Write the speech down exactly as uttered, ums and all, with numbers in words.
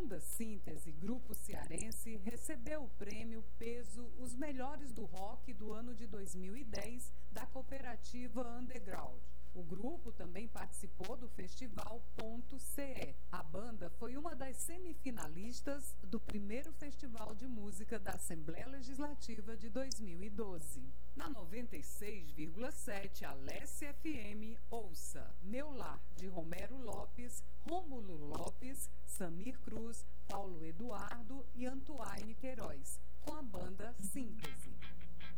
banda Síntese, grupo cearense, recebeu o prêmio Peso Os Melhores do Rock do ano de dois mil e dez da cooperativa Underground. O grupo também participou do festival Ponto C E. A banda foi uma das semifinalistas do primeiro Festival de Música da Assembleia Legislativa de dois mil e doze. Na noventa e seis vírgula sete, Alesse F M, ouça Meu Lar, de Romero Lopes, Rômulo Lopes, Samir Cruz, Paulo Eduardo e Antoine Queiroz.